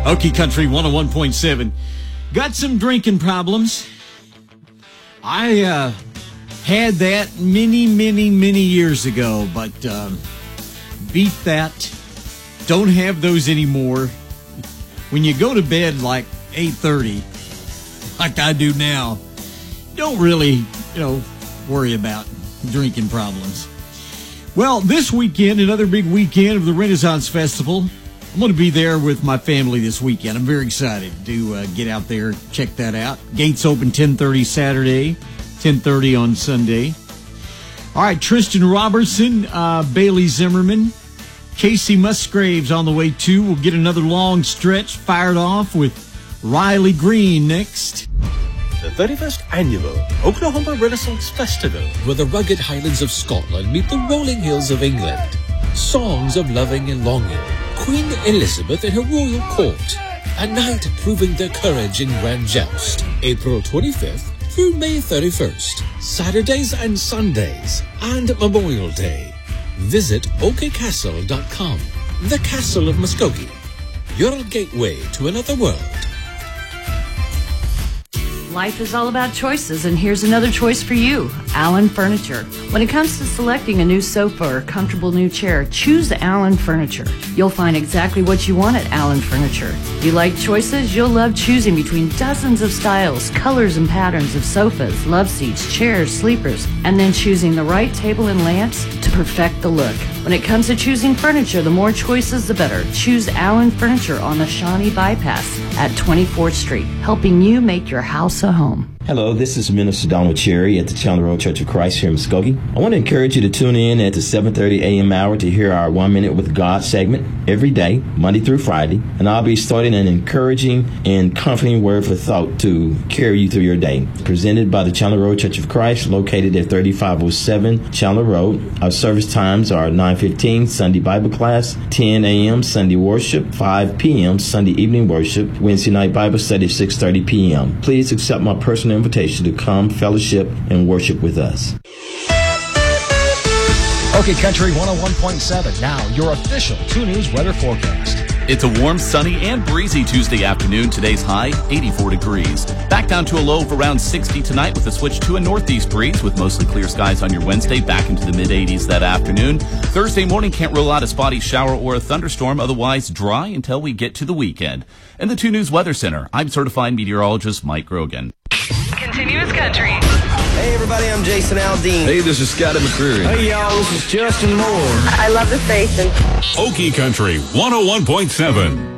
Okie Country 101.7. Got some drinking problems. I had that many years ago, but beat that. Don't have those anymore. When you go to bed like 8:30, like I do now, don't really, worry about drinking problems. Well, this weekend, another big weekend of the Renaissance Festival. I'm going to be there with my family this weekend. I'm very excited to get out there, check that out. Gates open 10:30 Saturday, 10:30 on Sunday. All right, Tristan Robertson, Bailey Zimmerman, Casey Musgraves on the way too. We'll get another long stretch fired off with Riley Green next. The 31st Annual Oklahoma Renaissance Festival, where the rugged highlands of Scotland meet the rolling hills of England. Songs of loving and longing, Queen Elizabeth and her royal court, a night proving their courage in grand joust. April 25th through May 31st, Saturdays and Sundays, and Memorial Day. Visit okcastle.com, the Castle of Muskogee, your gateway to another world. Life is all about choices, and here's another choice for you, Allen Furniture. When it comes to selecting a new sofa or comfortable new chair, choose Allen Furniture. You'll find exactly what you want at Allen Furniture. If you like choices, you'll love choosing between dozens of styles, colors, and patterns of sofas, love seats, chairs, sleepers, and then choosing the right table and lamps to perfect the look. When it comes to choosing furniture, the more choices, the better. Choose Allen Furniture on the Shawnee Bypass at 24th Street, helping you make your house a home. Hello, this is Minister Donald Cherry at the Chandler Road Church of Christ here in Muskogee. I want to encourage you to tune in at the 7:30 a.m. hour to hear our 1 Minute with God segment every day, Monday through Friday. And I'll be starting an encouraging and comforting word for thought to carry you through your day. Presented by the Chandler Road Church of Christ, located at 3507 Chandler Road. Our service times are 9:15 Sunday Bible class, 10 a.m. Sunday worship, 5 p.m. Sunday evening worship, Wednesday night Bible study, 6:30 p.m. Please accept my personal invitation to come fellowship and worship with us. Okay, Country 101.7. Now, your official 2 News weather forecast. It's a warm, sunny, and breezy Tuesday afternoon. Today's high, 84 degrees. Back down to a low of around 60 tonight with a switch to a northeast breeze with mostly clear skies on your Wednesday. Back into the mid-80s that afternoon. Thursday morning, can't rule out a spotty shower or a thunderstorm. Otherwise, dry until we get to the weekend. In the 2 News Weather Center, I'm certified meteorologist Mike Grogan. Continuous Country. Hey everybody, I'm Jason Aldean. Hey, this is Scotty McCreery. Hey y'all, this is Justin Moore. I love the station. Okie Country 101.7.